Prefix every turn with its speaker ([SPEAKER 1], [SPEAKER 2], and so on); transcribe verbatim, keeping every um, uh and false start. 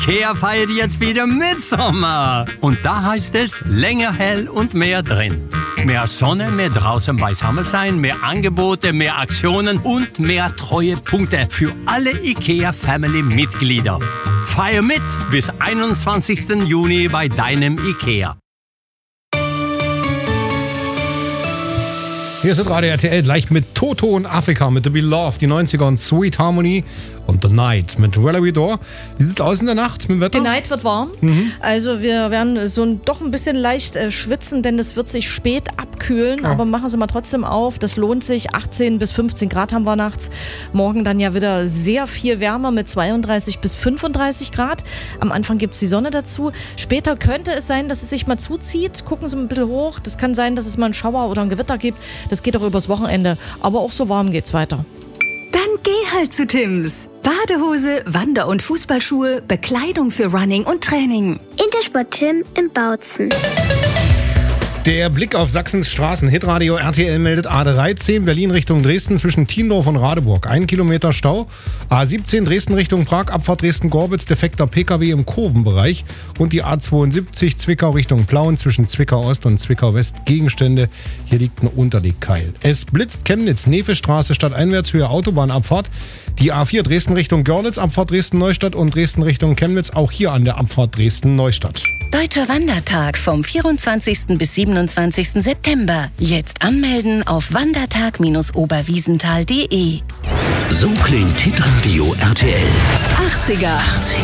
[SPEAKER 1] IKEA feiert jetzt wieder Mitsommer. Und da heißt es, länger hell und mehr drin. Mehr Sonne, mehr draußen beisammen sein, mehr Angebote, mehr Aktionen und mehr Treuepunkte für alle IKEA-Family-Mitglieder. Feier mit bis einundzwanzigsten Juni bei deinem IKEA.
[SPEAKER 2] Hier ist Radio R T L gleich mit Toto und Afrika, mit The Beloved, die neunziger und Sweet Harmony und The Night mit Valerie Dore. Wie sieht's aus in der Nacht mit dem Wetter?
[SPEAKER 3] Die Night wird warm. Mhm. Also wir werden so ein, doch ein bisschen leicht äh, schwitzen, denn es wird sich spät abkühlen. Ja. Aber machen Sie mal trotzdem auf. Das lohnt sich. achtzehn bis fünfzehn Grad haben wir nachts. Morgen dann ja wieder sehr viel wärmer mit zweiunddreißig bis fünfunddreißig Grad. Am Anfang gibt es die Sonne dazu. Später könnte es sein, dass es sich mal zuzieht. Gucken Sie ein bisschen hoch. Das kann sein, dass es mal einen Schauer oder ein Gewitter gibt. Das geht auch übers Wochenende. Aber auch so warm geht's weiter.
[SPEAKER 4] Dann geh halt zu Tim's. Badehose, Wander- und Fußballschuhe, Bekleidung für Running und Training.
[SPEAKER 5] Intersport Tim in Bautzen.
[SPEAKER 2] Der Blick auf Sachsens Straßen. Hitradio R T L meldet A dreizehn Berlin Richtung Dresden zwischen Thiendorf und Radeburg. Ein Kilometer Stau. A siebzehn Dresden Richtung Prag, Abfahrt Dresden-Gorbitz, defekter P K W im Kurvenbereich. Und die A zweiundsiebzig Zwickau Richtung Plauen zwischen Zwickau Ost und Zwickau West. Gegenstände. Hier liegt ein Unterlegkeil. Es blitzt Chemnitz, Nevestraße stadteinwärts, Höhe Autobahnabfahrt. Die A vier Dresden Richtung Görlitz, Abfahrt Dresden-Neustadt und Dresden Richtung Chemnitz. Auch hier an der Abfahrt Dresden-Neustadt.
[SPEAKER 4] Deutscher Wandertag vom vierundzwanzigsten bis siebenundzwanzigsten September. Jetzt anmelden auf wandertag Bindestrich oberwiesenthal punkt de.
[SPEAKER 6] So klingt Hitradio R T L.
[SPEAKER 4] achtziger.